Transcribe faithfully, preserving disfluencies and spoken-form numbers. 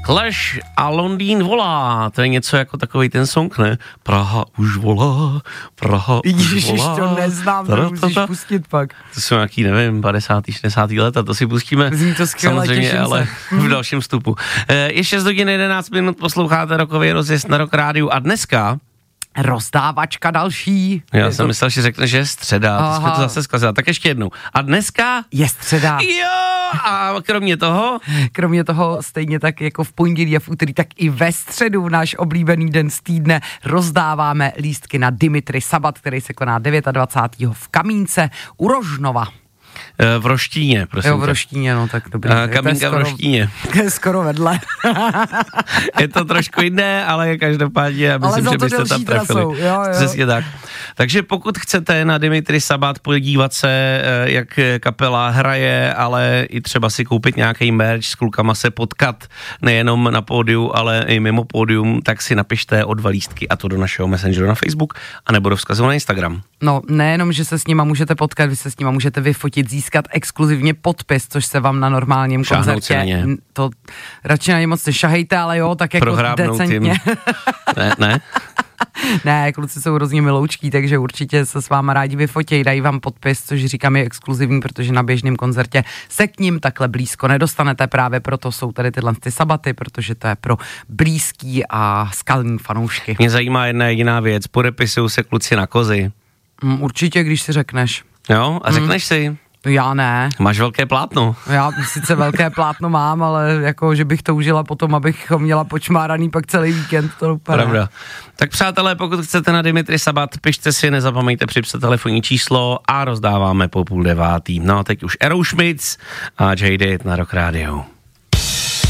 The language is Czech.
Clash a Londýn volá, to je něco jako takovej ten song, ne? Praha už volá, Praha už Ježiš, volá. to neznám, to musíš pustit pak. To jsou nějaký, nevím, padesátý, šedesátý leta, to si pustíme Zní to skvěle, samozřejmě, ale v dalším vstupu. Je šest hodin jedenáct minut, posloucháte rokový rozjezd na Rock Rádiu a dneska rozdávačka další. Já je jsem to... myslel, že řekne, že je středa, to jsme to zase zkazila. Tak ještě jednou. A dneska je středa. Jo, a kromě toho? Kromě toho stejně tak jako v pondělí a v úterý, tak i ve středu v náš oblíbený den z týdne rozdáváme lístky na Dimitri Sabat, který se koná dvacátého devátého v Kamínce u Rožnova. V Roštíně, prosím. Jo, v Roštíně, no tak dobrý. Kamínka v Roštíně. To je skoro vedle. Je to trošku jiné, ale je každopádně, já myslím, že byste tam trefili. Jo, jo. Přesně tak. Takže pokud chcete na Dimitri Sabat podívat se, jak kapela hraje, ale i třeba si koupit nějaký merch, s klukama se potkat, nejenom na pódiu, ale i mimo pódium, tak si napište o dva lístky a to do našeho messengeru na Facebook, anebo do vzkazu na Instagram. No, nejenom, že se s nima můžete potkat, vy se s nima můžete vyfotit, získat exkluzivně podpis, což se vám na normálním šáhnout koncertě, to radši na ně moc nešahejte, ale jo, tak jako decentně. Ne, ne? Ne, kluci jsou hrozně miloučký, takže určitě se s váma rádi vyfotějí, dají vám podpis, což říkám je exkluzivní, protože na běžném koncertě se k ním takhle blízko nedostanete, právě proto jsou tady tyhle ty sabaty, protože to je pro blízký a skalní fanoušky. Mě zajímá jedna jediná věc, podepisují se kluci na kozy. Mm, určitě, když si řekneš. Jo, a řekneš mm. si? Já ne. Máš velké plátno. Já sice velké plátno mám, ale jako, že bych to užila potom, abych ho měla počmáraný pak celý víkend, to úplně. Pravda. Tak přátelé, pokud chcete na Dimitri Sabat, pište si, nezapomeňte připsat telefonní číslo a rozdáváme po půl devátý. No a teď už Aerosmith a Jaded na Rock Radio.